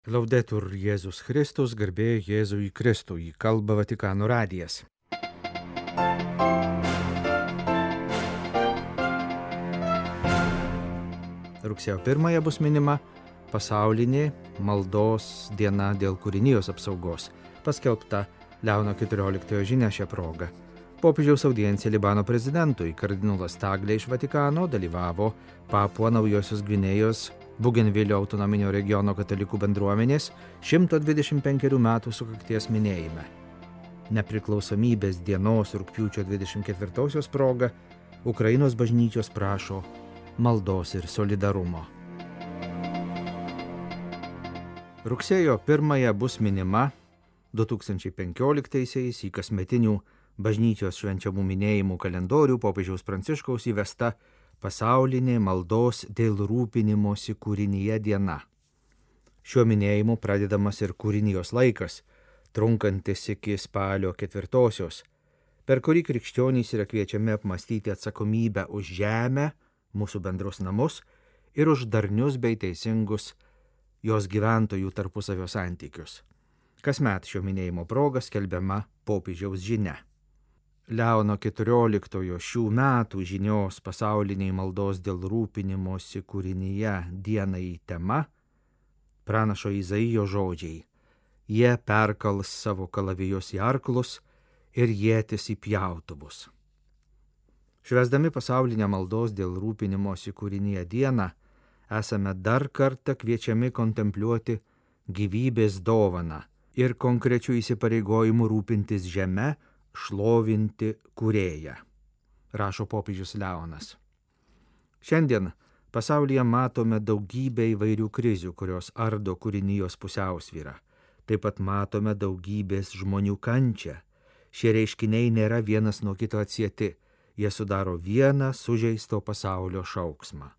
Laudetur Jėzus Kristus, garbė Jėzui Kristui, kalba Vatikano radijas. Rugsėjo 1 bus minima pasaulinė maldos diena dėl kūrinijos apsaugos, paskelbta Leono XIV žinia šią progą. Popiežiaus audiencija Libano prezidentui kardinolas Taglė iš Vatikano dalyvavo Papua Naujosios Gvinėjos Bugenvilio autonominio regiono katalikų bendruomenės 125 metų sukakties minėjime. Nepriklausomybės dienos rugpjūčio 24 proga Ukrainos bažnyčios prašo maldos ir solidarumo. Rugsėjo 1 bus minima 2015-aisiais į kasmetinių bažnyčios švenčiamų minėjimų kalendorių popiežiaus Pranciškaus įvesta pasaulinė maldos dėl rūpinimosi kūrinyje diena. Šiuo minėjimu pradedamas ir kūrinijos laikas, trunkantis iki spalio 4, per kurį krikščionys yra kviečiami apmąstyti atsakomybę už žemę, mūsų bendrus namus ir už darnius bei teisingus jos gyventojų tarpusavio santykius. Kasmet šio minėjimo proga skelbiama popiežiaus žinia. Leono XIV šių metų žinios pasauliniai maldos dėl rūpinimosi kūrinyje dienai tema pranašo Izaijo žodžiai: jie perkals savo kalavijus į arklus ir ietis į pjautuvus. Švęsdami pasaulinę maldos dėl rūpinimosi kūrinyje dieną, esame dar kartą kviečiami kontempliuoti gyvybės dovaną ir konkrečių įsipareigojimų rūpintis žeme, šlovinti kūrėją, rašo popiežius Leonas. Šiandien pasaulyje matome daugybę įvairių krizių, kurios ardo kūrinijos pusiausvyrą. Taip pat matome daugybės žmonių kančią. Šie reiškiniai nėra vienas nuo kito atsieti, jie sudaro vieną sužeisto pasaulio šauksmą.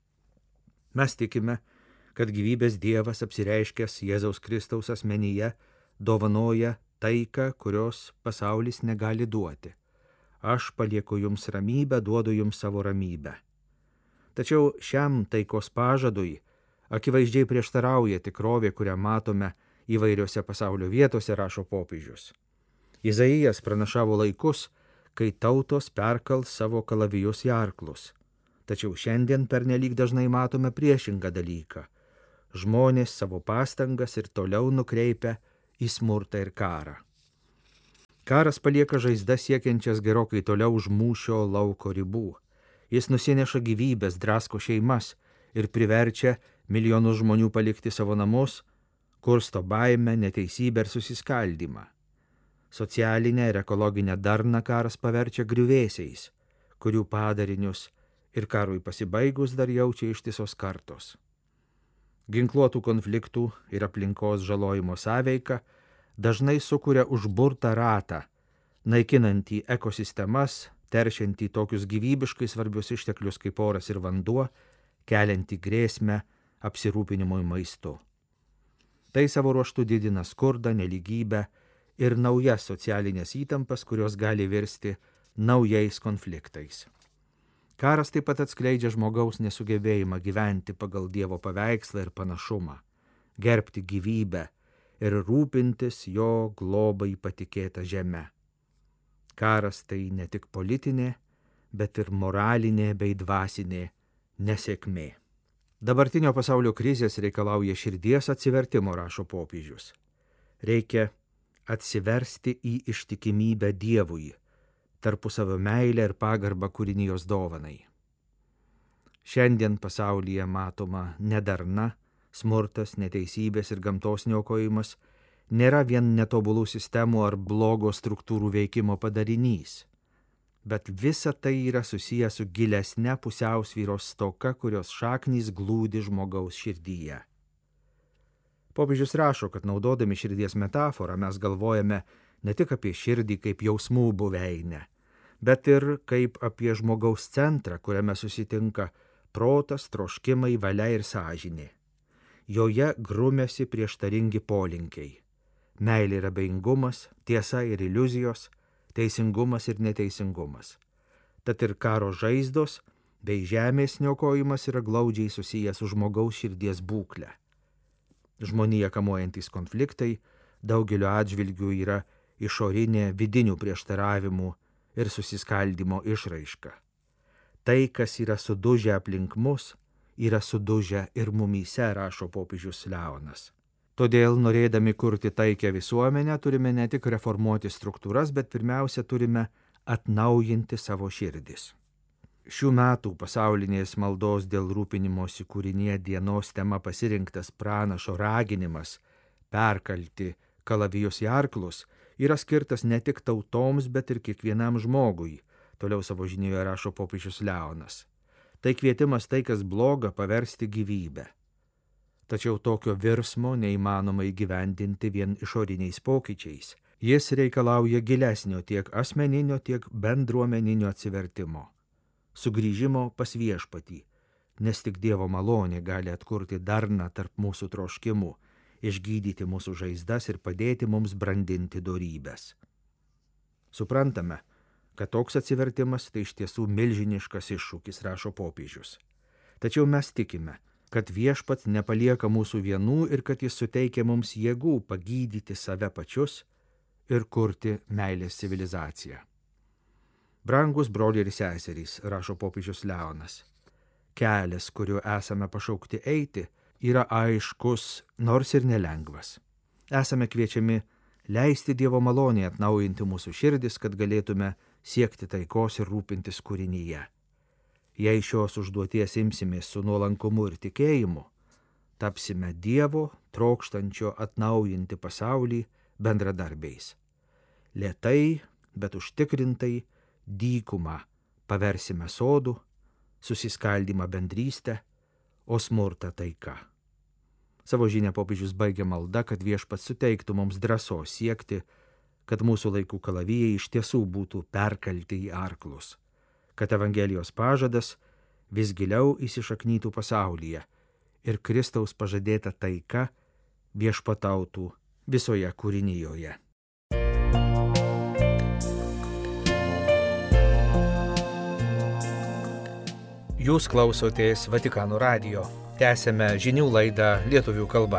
Mes tikime, kad gyvybės Dievas apsireiškęs Jėzaus Kristaus asmenyje dovanoja taiką, kurios pasaulis negali duoti. Aš palieku jums ramybę, duodu jums savo ramybę. Tačiau šiam taikos pažadui akivaizdžiai prieštarauja tikrovė, kurią matome įvairiose pasaulio vietose, rašo popiežius. Izaijas pranašavo laikus, kai tautos perkals savo kalavijus į arklus. Tačiau šiandien pernelyg dažnai matome priešingą dalyką. Žmonės savo pastangas ir toliau nukreipia į smurtą ir karą. Karas palieka žaizdas siekiančias gerokai toliau už mūšio lauko ribų. Jis nusineša gyvybės, drasko šeimas ir priverčia milijonus žmonių palikti savo namus, kursto baimę, neteisybę ir susiskaldymą. Socialinę ir ekologinę darną karas paverčia griuvėsiais, kurių padarinius ir karui pasibaigus dar jaučia ištisos kartos. Ginkluotų konfliktų ir aplinkos žalojimo sąveika dažnai sukuria užburtą ratą, naikinantį ekosistemas, teršiantį tokius gyvybiškai svarbius išteklius kaip oras ir vanduo, keliantį grėsmę apsirūpinimui maistu. Tai savo ruožtu didina skurdą, nelygybę ir naujas socialinės įtampas, kurios gali virsti naujais konfliktais. Karas taip pat atskleidžia žmogaus nesugebėjimą gyventi pagal Dievo paveikslą ir panašumą, gerbti gyvybę ir rūpintis jo globai patikėtą žemę. Karas tai ne tik politinė, bet ir moralinė bei dvasinė nesėkmė. Dabartinio pasaulio krizės reikalauja širdies atsivertimo, rašo popiežius. Reikia atsiversti į ištikimybę Dievui, tarpusavio meilę ir pagarbą kūrinijos dovanai. Šiandien pasaulyje matoma nedarna, smurtas, neteisybės ir gamtos niokojimas nėra vien netobulų sistemų ar blogo struktūrų veikimo padarinys, bet visa tai yra susiję su gilesne pusiausvyros stoka, kurios šaknys glūdi žmogaus širdyje. Popiežius rašo, kad naudodami širdies metaforą mes galvojame ne tik apie širdį kaip jausmų buveinę, bet ir kaip apie žmogaus centrą, kuriame susitinka protas, troškimai, valia ir sąžinė. Joje grumėsi prieštaringi polinkiai. Meilė ir abejingumas, tiesa ir iliuzijos, teisingumas ir neteisingumas. Tad ir karo žaizdos bei žemės niokojimas yra glaudžiai susijęs su žmogaus širdies būklę. Žmoniją kamuojantys konfliktai daugeliu atžvilgių yra išorinė vidinių prieštaravimų ir susiskaldimo išraiška. Tai, kas yra sudužę aplink mus, yra sudužę ir mumyse, rašo popiežius Leonas. Todėl, norėdami kurti taikią visuomenę, turime ne tik reformuoti struktūras, bet pirmiausia turime atnaujinti savo širdis. Šių metų pasaulinės maldos dėl rūpinimosi kūrinyje dienos tema pasirinktas pranašo raginimas perkalti kalavijus į arklus yra skirtas ne tik tautoms, bet ir kiekvienam žmogui, toliau savo žinioje rašo popiežius Leonas. Tai kvietimas tai, kas bloga, paversti gyvybę. Tačiau tokio virsmo neįmanoma įgyvendinti vien išoriniais pokyčiais. Jis reikalauja gilesnio tiek asmeninio, tiek bendruomeninio atsivertimo. Sugrįžimo pas viešpatį, nes tik Dievo malonė gali atkurti darną tarp mūsų troškimų, išgydyti mūsų žaizdas ir padėti mums brandinti dorybes. Suprantame, kad toks atsivertimas tai iš tiesų milžiniškas iššūkis, rašo popiežius. Tačiau mes tikime, kad viešpats nepalieka mūsų vienų ir kad jis suteikia mums jėgų pagydyti save pačius ir kurti meilės civilizaciją. Brangus broliai ir seserys, rašo popiežius Leonas, kelias, kuriuo esame pašaukti eiti, yra aiškus, nors ir nelengvas. Esame kviečiami leisti Dievo malonę atnaujinti mūsų širdis, kad galėtume siekti taikos ir rūpintis kūrinyje. Jei šios užduoties imsimės su nuolankumu ir tikėjimu, tapsime Dievo trokštančio atnaujinti pasaulį bendradarbiais. Lėtai, bet užtikrintai, dykumą paversime sodų, susiskaldymą bendrystę, o smurtą taika. Savo žinią popiežius baigia malda, kad viešpats suteiktų mums drąsos siekti, kad mūsų laikų kalavijai iš tiesų būtų perkalti į arklus, kad Evangelijos pažadas vis giliau įsišaknytų pasaulyje ir Kristaus pažadėta taika viešpatautų visoje kūrinijoje. Jūs klausotės Vatikano radijo. Tęsėme žinių laidą lietuvių kalba.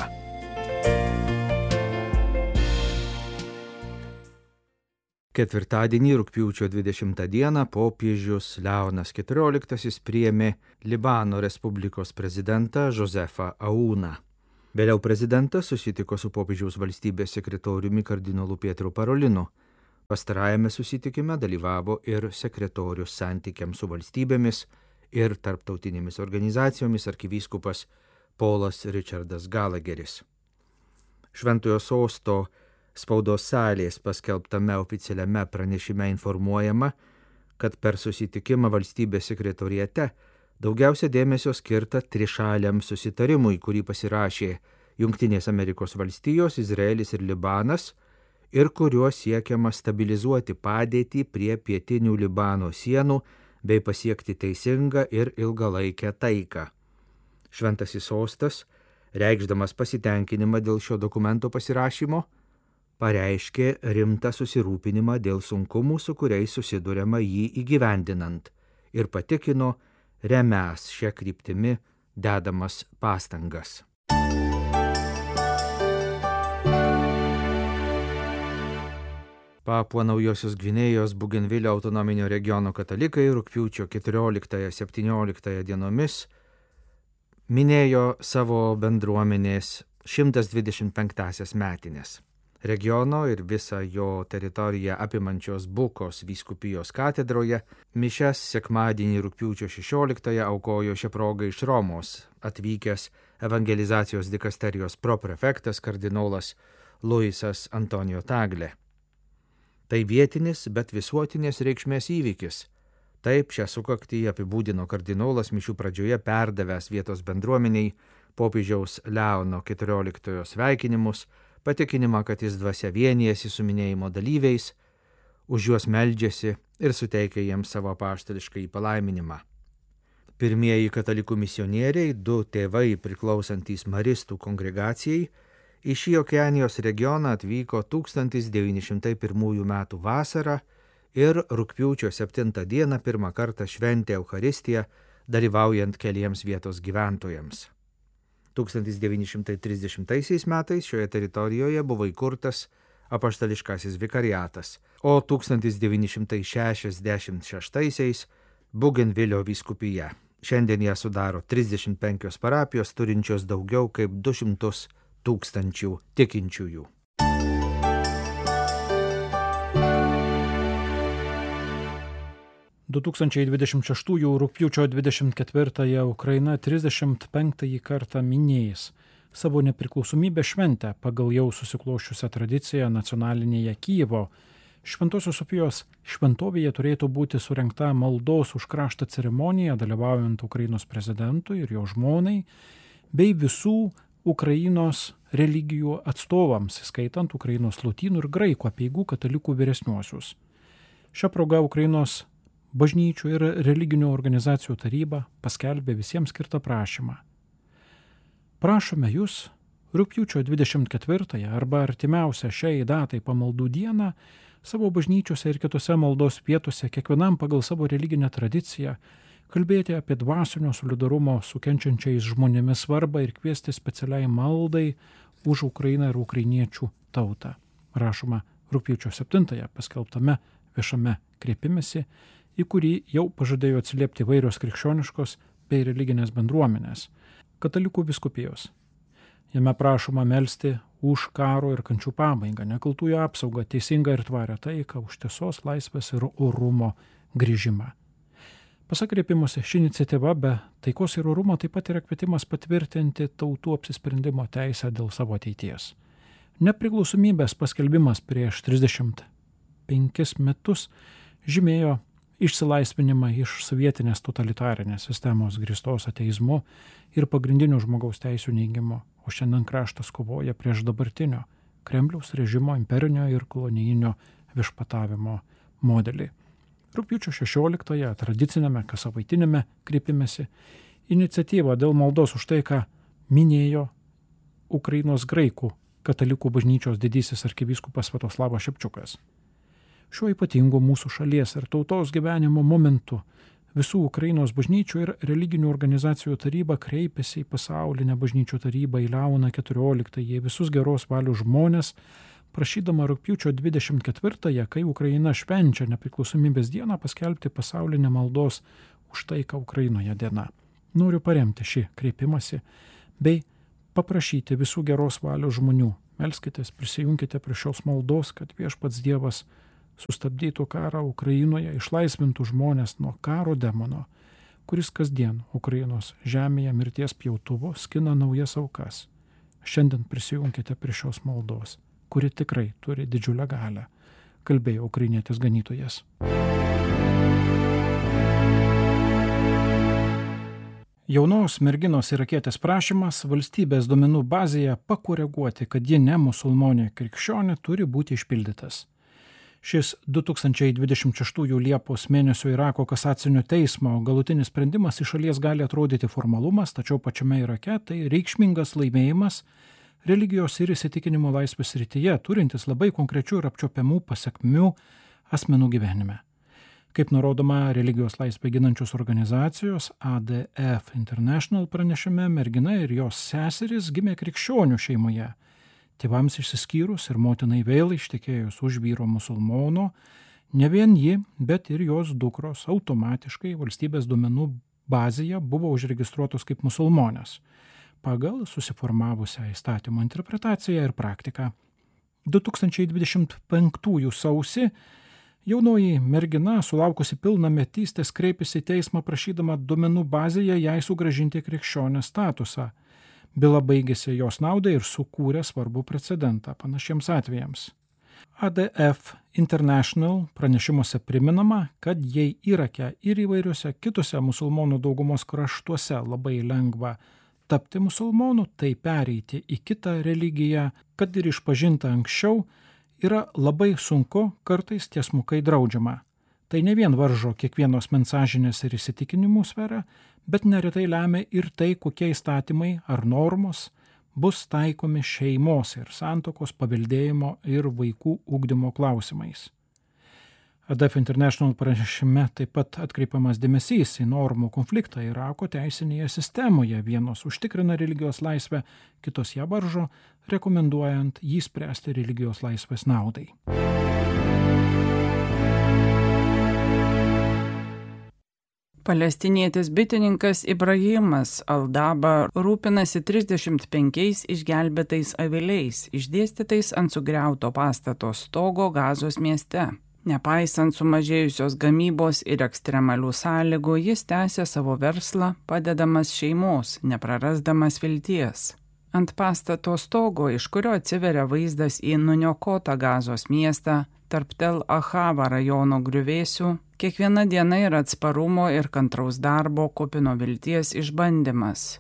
Ketvirtadienį, rugpjūčio 20 dieną, popiežius Leonas XIV priėmė Libano Respublikos prezidentą Josefą Auną. Vėliau prezidentas susitiko su popiežiaus valstybės sekretoriumi kardinolu Pietru Parolinu. Pastarajame susitikime dalyvavo ir sekretorius santykiams su valstybėmis ir tarptautinėmis organizacijomis arkivyskupas Polas Richardas Gallagheris. Šventojo sosto spaudos salės paskelbtame oficialiame pranešime informuojama, kad per susitikimą valstybės sekretoriate daugiausia dėmesio skirta trišaliam susitarimui, kurį pasirašė Jungtinės Amerikos valstijos, Izraelis ir Libanas, ir kuriuo siekiama stabilizuoti padėtį prie pietinių Libano sienų bei pasiekti teisingą ir ilgalaikę taiką. Šventasis sostas, reikšdamas pasitenkinimą dėl šio dokumento pasirašymo, pareiškė rimtą susirūpinimą dėl sunkumų, su kuriais susiduriama jį įgyvendinant, ir patikino remiąs šią kryptimi dedamas pastangas. Papua Naujosios Gvinėjos Bugenvilio autonominio regiono katalikai rugpjūčio 14-17 dienomis minėjo savo bendruomenės 125-asias metines. Regiono ir visą jo teritoriją apimančios Bukos vyskupijos katedroje mišias sekmadienį rugpjūčio 16 aukojo šią progą iš Romos atvykęs evangelizacijos dikasterijos proprefektas kardinolas Luisas Antonijo Tagle. Tai vietinis, bet visuotinės reikšmės įvykis. Taip šią sukaktį apibūdino kardinolas mišių pradžioje perdavęs vietos bendruomeniai popiežiaus Leono XIV sveikinimus, patikinimą, kad jis dvasia vienijasi su minėjimo dalyviais, už juos meldžiasi ir suteikia jiems savo apaštališkąjį palaiminimą. Pirmieji katalikų misionieriai, 2 tėvai priklausantys Maristų kongregacijai, į šį Okeanijos regioną atvyko 1901 metų vasarą ir rugpjūčio 7 dieną pirmą kartą šventė Eucharistiją, dalyvaujant keliems vietos gyventojams. 1930 metais šioje teritorijoje buvo įkurtas apaštališkasis vikariatas, o 1966 Bugenvilio vyskupija. Šiandien ją sudaro 35 parapijos turinčios daugiau kaip 200 000 tikinčiųjų. – 2026 rugpjūčio 24 Ukraina 35 kartą minėjęs savo nepriklausomybės šventę pagal jau susikloščiusią tradiciją nacionalinėje Kijevo Šventosios Sofijos šventovėje turėtų būti surengta maldos už kraštą ceremonija, dalyvaujant Ukrainos prezidentui ir jo žmonai, bei visų Ukrainos religijų atstovams, skaitant Ukrainos lotynų ir graikų apeigų katalikų vyresniuosius. Šią progą Ukrainos bažnyčių ir religinių organizacijų taryba paskelbė visiems skirtą prašymą. Prašome jūs rugpjūčio 24 arba artimiausią šiai datai pamaldų dieną savo bažnyčiose ir kitose maldos vietose kiekvienam pagal savo religinę tradiciją kalbėti apie dvasinio solidarumo su kenčiančiais žmonėmis svarbą ir kviesti specialiai maldai už Ukrainą ir ukrainiečių tautą. Rašoma rugpjūčio 7 paskelbtame viešame kreipimesi, į kurį jau pažadėjo atsiliepti įvairios krikščioniškos bei religinės bendruomenės, katalikų vyskupijos. Jame prašoma melsti už karo ir kančių pabaigą, nekaltųjų apsaugą, teisingą ir tvarią taiką, už tiesos, laisvės ir orumo grįžimą. Pasak kreipimuose, ši iniciatyva be taikos ir orumo taip pat yra kvietimas patvirtinti tautų apsisprendimo teisę dėl savo ateities. Nepriklausomybės paskelbimas prieš 35 metus žymėjo išsilaisvinimą iš sovietinės totalitarinės sistemos grįstos ateizmu ir pagrindinių žmogaus teisių neigimu, o šiandien kraštas kovoja prieš dabartinio Kremliaus režimo imperinio ir kolonijinio viešpatavimo modelį. Rugpjūčio 16 tradicinėme kassavaitinėme kreipimesi iniciatyvą dėl maldos už taiką minėjo Ukrainos graikų katalikų bažnyčios didysis arkivyskupas Sviatoslavas Šepčiukas. Šiuo ypatingu mūsų šalies ir tautos gyvenimo momentu visų Ukrainos bažnyčių ir religinių organizacijų taryba kreipėsi į pasaulinę bažnyčių tarybą į Leoną XIV, į visus geros valios žmonės, prašydama rugpjūčio 24, kai Ukraina švenčia nepriklausomybės dieną, paskelbti pasaulinę maldos už taiką Ukrainoje dieną. Noriu paremti šį kreipimąsi bei paprašyti visų geros valios žmonių. Melskitės, prisijunkite prie šios maldos, kad viešpats Dievas sustabdytų karą Ukrainoje, išlaisvintų žmonės nuo karo demono, kuris kasdien Ukrainos žemėje mirties pjautuvu skina naujas aukas. Šiandien prisijunkite prie šios maldos, kuri tikrai turi didžiulę galią, kalbėjo ukrainietis ganytojas. Jaunos merginos irakietės prašymas valstybės duomenų bazėje pakoreguoti, kad ji ne musulmonė krikščionė, turi būti išpildytas. Šis 2026 Liepos mėnesio Irako kasacinio teismo galutinis sprendimas iš šalies gali atrodyti formalumas, tačiau pačiame Irake tai reikšmingas laimėjimas religijos ir įsitikinimo laisvės srityje, turintis labai konkrečių ir apčiopiamų pasekmių asmenų gyvenime. Kaip nurodoma religijos laisvę ginančios organizacijos ADF International pranešime, mergina ir jos seserys gimė krikščionių šeimoje. Tėvams išsiskyrus ir motinai vėl ištekėjus už vyro musulmono, ne vien ji, bet ir jos dukros automatiškai valstybės duomenų bazėje buvo užregistruotos kaip musulmonės pagal susiformavusią įstatymo interpretaciją ir praktiką. 2025 sausį jaunoji mergina, sulaukusi pilnametystės, kreipėsi į teismą prašydama duomenų bazėje jai sugrąžinti krikščionės statusą. Byla baigėsi jos naudai ir sukūrė svarbų precedentą panašiems atvejams. ADF International pranešimuose priminama, kad jei Irake ir įvairiuose kitose musulmonų daugumos kraštuose labai lengva tapti musulmonu, tai pereiti į kitą religiją, kad ir išpažinta anksčiau, yra labai sunku, kartais tiesmukai draudžiama. Tai ne vien varžo kiekvieno asmens sąžinės ir įsitikinimų sferą, bet neretai lemia ir tai, kokie įstatymai ar normos bus taikomi šeimos ir santuokos paveldėjimo ir vaikų ugdymo klausimais. ADF International pranešime taip pat atkreipiamas dėmesys į normų konfliktą Irako teisinėje sistemoje. Vienos užtikrina religijos laisvę, kitos ją varžo, rekomenduojant jį spręsti religijos laisvės naudai. Palestinietis bitininkas Ibrahimas Aldaba rūpinasi 35 išgelbėtais aviliais, išdėstytais ant sugriauto pastato stogo Gazos mieste. Nepaisant sumažėjusios gamybos ir ekstremalių sąlygų, jis tęsė savo verslą, padedamas šeimos, neprarasdamas vilties. Ant pastato stogo, iš kurio atsiveria vaizdas į nuniokotą Gazos miestą, tarp Tel Ahava rajono griuvėsių, kiekviena diena yra atsparumo ir kantraus darbo kupino vilties išbandymas.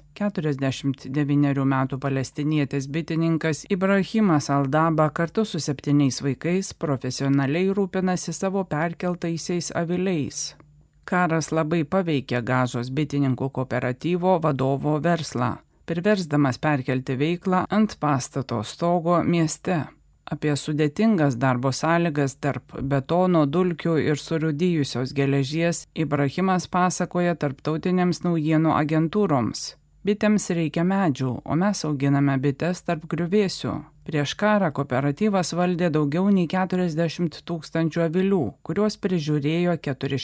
49 metų palestinietis bitininkas Ibrahimas Aldaba kartu su 7 vaikais profesionaliai rūpinasi savo perkeltaisiais aviliais. Karas labai paveikė Gazos bitininkų kooperatyvo vadovo verslą, priversdamas perkelti veiklą ant pastato stogo mieste. Apie sudėtingas darbo sąlygas tarp betono, dulkių ir surūdijusios geležies Ibrahimas pasakoja tarptautinėms naujienų agentūroms. Bitėms reikia medžių, o mes auginame bites tarp griuvėsių. Prieš karą kooperatyvas valdė daugiau nei 40 000 avilių, kuriuos prižiūrėjo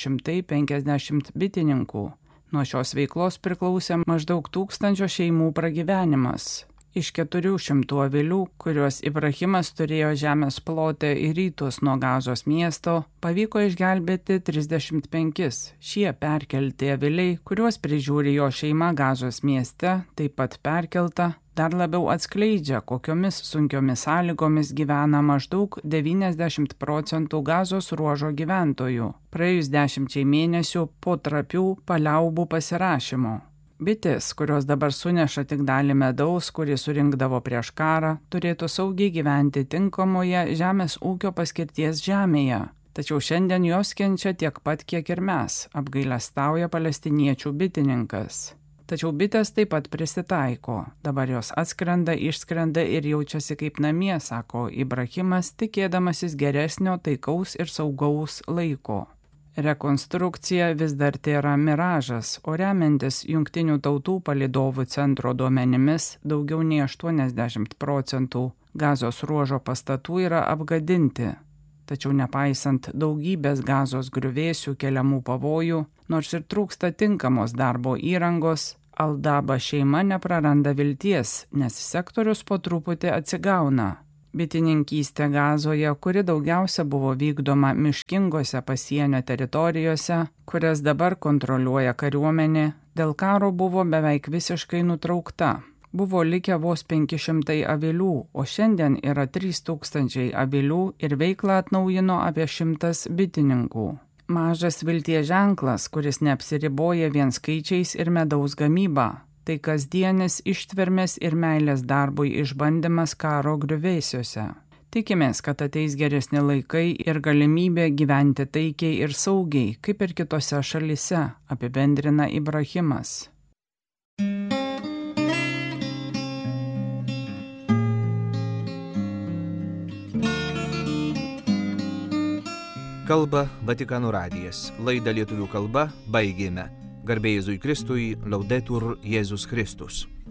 450 bitininkų. Nuo šios veiklos priklausė maždaug 1000 šeimų pragyvenimas. Iš 400 avilių, kuriuos Ibrahimas turėjo žemės plote į rytus nuo Gazos miesto, pavyko išgelbėti 35. Šie perkelti aviliai, kuriuos prižiūri jo šeima Gazos mieste, taip pat perkelta, dar labiau atskleidžia, kokiomis sunkiomis sąlygomis gyvena maždaug 90% Gazos ruožo gyventojų, praėjus 10 mėnesių po trapių paliaubų pasirašymo. Bitės, kurios dabar suneša tik dalį medaus, kurį surinkdavo prieš karą, turėtų saugiai gyventi tinkamoje žemės ūkio paskirties žemėje. Tačiau šiandien jos kenčia tiek pat, kiek ir mes, apgailestauja palestiniečių bitininkas. Tačiau bitės taip pat prisitaiko. Dabar jos atskrenda, išskrenda ir jaučiasi kaip namie, sako Ibrahimas, tikėdamasis geresnio, taikaus ir saugaus laiko. Rekonstrukcija vis dar tėra miražas, o remiantis Jungtinių tautų palydovų centro duomenimis, daugiau nei 80% Gazos ruožo pastatų yra apgadinti. Tačiau nepaisant daugybės Gazos griuvėsių keliamų pavojų, nors ir trūksta tinkamos darbo įrangos, Aldaba šeima nepraranda vilties, nes sektorius po truputį atsigauna. Bitininkystė Gazoje, kuri daugiausia buvo vykdoma miškingose pasienio teritorijose, kurias dabar kontroliuoja kariuomenė, dėl karo buvo beveik visiškai nutraukta. Buvo likę vos 500 avilių, o šiandien yra 3000 avilių ir veiklą atnaujino apie 100 bitininkų. Mažas vilties ženklas, kuris neapsiriboja vien skaičiais ir medaus gamyba. Tai kasdienis ištvermės ir meilės darbui išbandymas karo griuvėsiuose. Tikimės, kad ateis geresni laikai ir galimybė gyventi taikiai ir saugiai, kaip ir kitose šalyse, apibendrina Ibrahimas. Kalba Vatikano radijas. Laidą lietuvių kalba baigėme. Garbė Jėzui Kristui, Laudetur Jėzus Kristus.